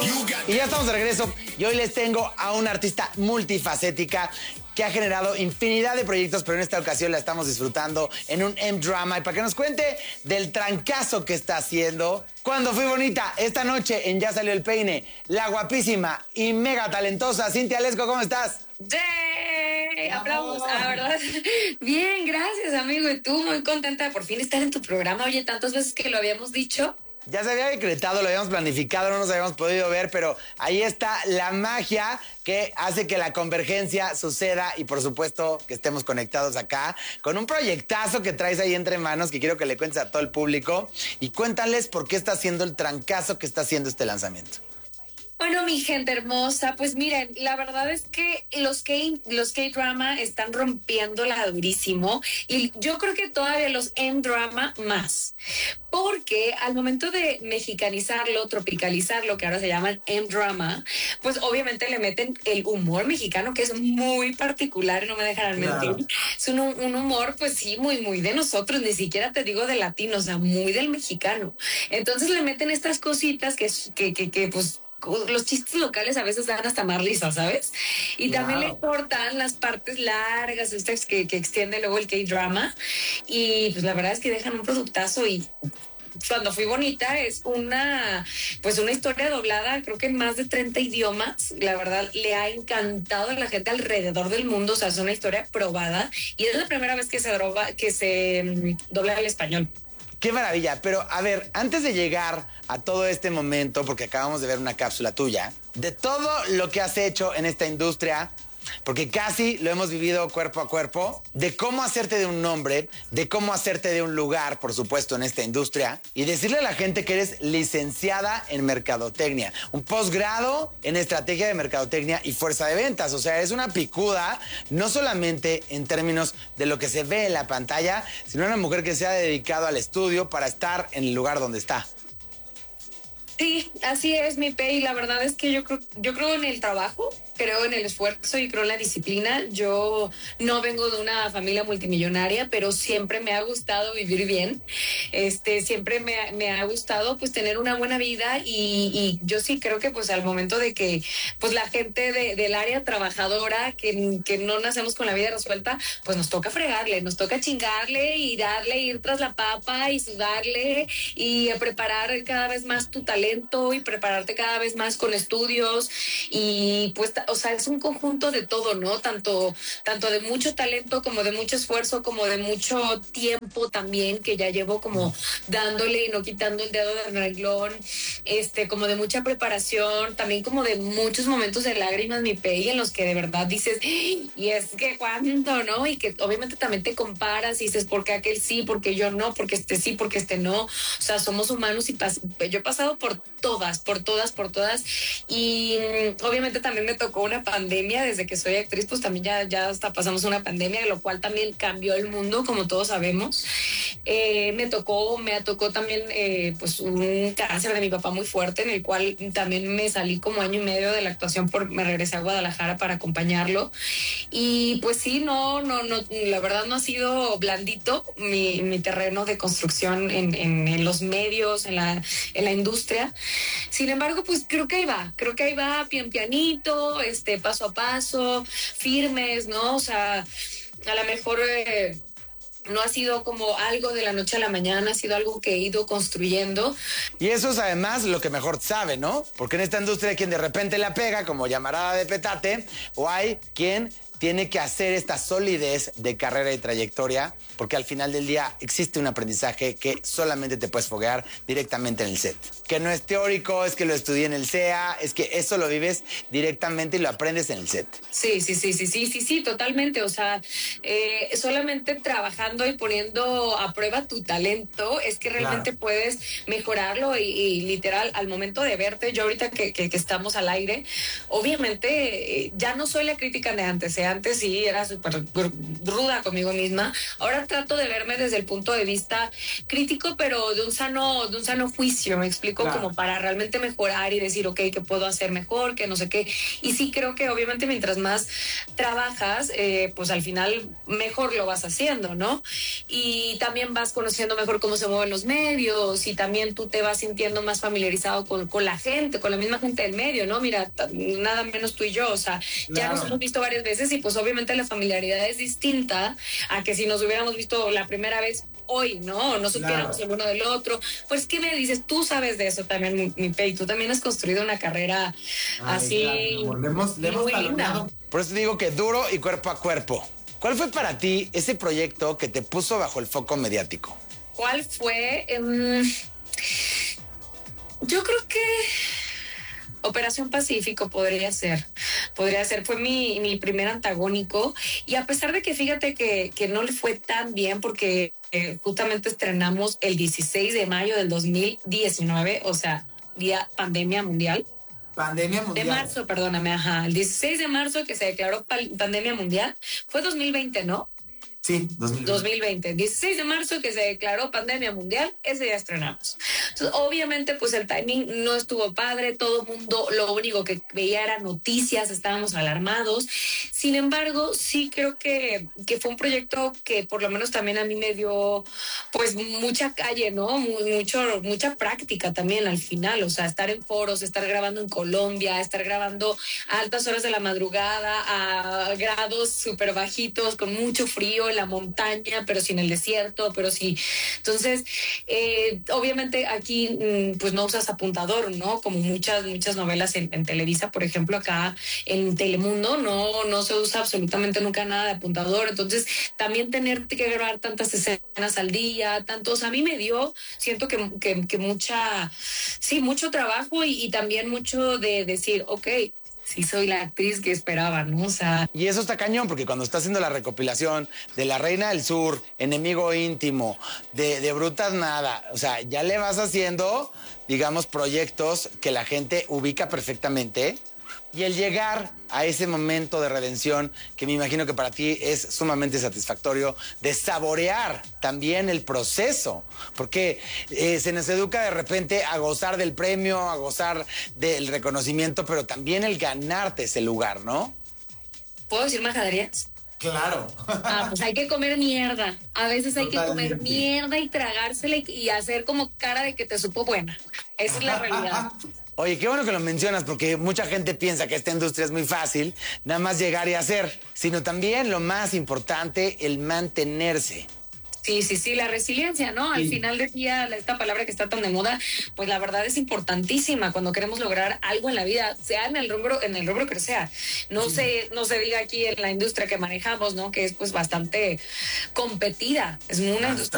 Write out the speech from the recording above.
Y ya estamos de regreso y hoy les tengo a una artista multifacética que ha generado infinidad de proyectos, pero en esta ocasión la estamos disfrutando en un M-Drama. Y para que nos cuente del trancazo que está haciendo, Cuando Fui Bonita, esta noche en Ya Salió el Peine, la guapísima y mega talentosa Cintia Lesco, ¿cómo estás? ¡Yay! Aplausos, la verdad. Bien, gracias, amigo. Y tú, muy contenta de por fin estar en tu programa. Oye, tantas veces que lo habíamos dicho. Ya se había decretado, lo habíamos planificado, no nos habíamos podido ver, pero ahí está la magia que hace que la convergencia suceda y por supuesto que estemos conectados acá con un proyectazo que traes ahí entre manos que quiero que le cuentes a todo el público y cuéntales por qué está haciendo el trancazo que está haciendo este lanzamiento. Bueno, mi gente hermosa, pues miren, la verdad es que los K-drama están rompiéndola durísimo y yo creo que todavía los M-drama más, porque al momento de mexicanizarlo, tropicalizarlo, que ahora se llaman M-drama, pues obviamente le meten el humor mexicano que es muy particular y no me dejarán mentir. Es un humor, pues sí, muy de nosotros, ni siquiera te digo de latinos, o sea, muy del mexicano. Entonces le meten estas cositas que pues los chistes locales a veces dan hasta más risa, ¿sabes? Y también le cortan las partes largas, estas que extiende luego el K-drama. Y pues la verdad es que dejan un productazo y Cuando Fui Bonita es una historia doblada, creo que en más de 30 idiomas. La verdad, le ha encantado a la gente alrededor del mundo. O sea, es una historia probada y es la primera vez que se dobla al español. ¡Qué maravilla! Pero, a ver, antes de llegar a todo este momento, porque acabamos de ver una cápsula tuya, de todo lo que has hecho en esta industria, porque casi lo hemos vivido cuerpo a cuerpo, de cómo hacerte de un nombre, de cómo hacerte de un lugar, por supuesto, en esta industria, y decirle a la gente que eres licenciada en mercadotecnia, un posgrado en estrategia de mercadotecnia y fuerza de ventas. O sea, es una picuda, no solamente en términos de lo que se ve en la pantalla, sino una mujer que se ha dedicado al estudio para estar en el lugar donde está. Sí, así es, mi Pei. La verdad es que yo creo en el trabajo, creo en el esfuerzo y creo en la disciplina. Yo no vengo de una familia multimillonaria, pero siempre me ha gustado vivir bien. Siempre me ha gustado pues tener una buena vida y yo sí creo que pues al momento de que pues la gente del área trabajadora que no nacemos con la vida resuelta, pues nos toca fregarle, nos toca chingarle y darle, ir tras la papa y sudarle y preparar cada vez más tu talento y prepararte cada vez más con estudios y pues, o sea, es un conjunto de todo, ¿no? Tanto de mucho talento como de mucho esfuerzo, como de mucho tiempo también que ya llevo como dándole y no quitando el dedo del renglón, como de mucha preparación, también como de muchos momentos de lágrimas, mi Pei, en los que de verdad dices, y es que cuánto, ¿no? Y que obviamente también te comparas y dices, ¿por qué aquel sí? ¿Por qué yo no? ¿Por qué sí? ¿Por qué no? O sea, somos humanos y yo he pasado por todas y obviamente también me tocó una pandemia. Desde que soy actriz pues también ya hasta pasamos una pandemia, lo cual también cambió el mundo, como todos sabemos. Me tocó también pues un cáncer de mi papá muy fuerte, en el cual también me salí como año y medio de la actuación, me regresé a Guadalajara para acompañarlo y pues sí, no, la verdad no ha sido blandito mi terreno de construcción en los medios, en la industria. Sin embargo, pues creo que ahí va, pianito, paso a paso, firmes, ¿no? O sea, a lo mejor no ha sido como algo de la noche a la mañana, ha sido algo que he ido construyendo. Y eso es además lo que mejor sabe, ¿no? Porque en esta industria hay quien de repente la pega como llamarada de petate, o hay quien tiene que hacer esta solidez de carrera y trayectoria, porque al final del día existe un aprendizaje que solamente te puedes foguear directamente en el set. Que no es teórico, es que lo estudié en el CEA, es que eso lo vives directamente y lo aprendes en el set. Sí, totalmente. O sea, solamente trabajando y poniendo a prueba tu talento es que realmente puedes mejorarlo y literal, al momento de verte, yo ahorita que estamos al aire, obviamente ya no soy la crítica de antes, antes sí era súper ruda conmigo misma. Ahora trato de verme desde el punto de vista crítico, pero de un sano juicio, me explico, como para realmente mejorar y decir, ok, ¿qué puedo hacer mejor? Que no sé qué. Y sí creo que obviamente mientras más trabajas, pues al final mejor lo vas haciendo, ¿no? ¿no? Y también vas conociendo mejor cómo se mueven los medios y también tú te vas sintiendo más familiarizado con la gente, con la misma gente del medio, ¿no? Mira, nada menos tú y yo, o sea, ya nos hemos visto varias veces y pues obviamente la familiaridad es distinta a que si nos hubiéramos visto la primera vez hoy, ¿no? No supiéramos el uno del otro. Pues, ¿qué me dices? Tú sabes de eso también, mi Pei. Tú también has construido una carrera así muy linda. Por eso digo que duro y cuerpo a cuerpo. ¿Cuál fue para ti ese proyecto que te puso bajo el foco mediático? ¿Cuál fue? Yo creo que Operación Pacífico podría ser, fue mi primer antagónico y a pesar de que fíjate que no le fue tan bien porque justamente estrenamos el 16 de mayo del 2019, o sea, día pandemia mundial. De marzo, perdóname, ajá. El 16 de marzo que se declaró pandemia mundial, fue 2020, ¿no? Sí, 2020. 16 de marzo que se declaró pandemia mundial, ese día estrenamos. Entonces, obviamente, pues el timing no estuvo padre, todo el mundo lo único que veía era noticias, estábamos alarmados. Sin embargo, sí creo que fue un proyecto que por lo menos también a mí me dio pues mucha calle, ¿no? Mucha práctica también al final, o sea, estar en foros, estar grabando en Colombia, estar grabando a altas horas de la madrugada, a grados súper bajitos, con mucho frío, en la montaña, pero sin el desierto, pero sí. Entonces, obviamente aquí pues no usas apuntador, ¿no? Como muchas novelas en Televisa, por ejemplo, acá en Telemundo no se usa absolutamente nunca nada de apuntador. Entonces, también tener que grabar tantas escenas al día, tantos, a mí me dio, siento que mucho trabajo y también mucho de decir, ok, sí soy la actriz que esperaba, ¿no? O sea... Y eso está cañón, porque cuando está haciendo la recopilación de La Reina del Sur, Enemigo Íntimo, de Brutas Nada, o sea, ya le vas haciendo, digamos, proyectos que la gente ubica perfectamente. Y el llegar a ese momento de redención, que me imagino que para ti es sumamente satisfactorio, de saborear también el proceso, porque se nos educa de repente a gozar del premio, a gozar del reconocimiento, pero también el ganarte ese lugar, ¿no? ¿Puedo decir majaderías? Claro. Pues hay que comer mierda. A veces hay que comer mierda y tragársela y hacer como cara de que te supo buena. Esa es la realidad. Oye, qué bueno que lo mencionas, porque mucha gente piensa que esta industria es muy fácil, nada más llegar y hacer, sino también lo más importante, el mantenerse. Sí, la resiliencia, ¿no? Al final del día, esta palabra que está tan de moda, pues la verdad es importantísima cuando queremos lograr algo en la vida, sea en el rubro que sea. No se diga aquí en la industria que manejamos, ¿no? Que es pues bastante competida. Es una industria